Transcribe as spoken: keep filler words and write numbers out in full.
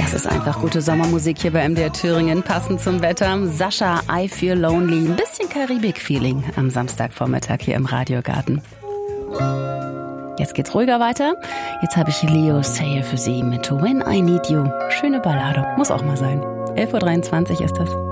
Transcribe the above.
Es ist einfach gute Sommermusik hier bei M D R Thüringen, passend zum Wetter. Sascha, I Feel Lonely, ein bisschen Karibik-Feeling am Samstagvormittag hier im Radiogarten. Jetzt geht's ruhiger weiter. Jetzt habe ich Leo Sayer für Sie mit When I Need You. Schöne Ballade, muss auch mal sein. elf Uhr dreiundzwanzig ist das.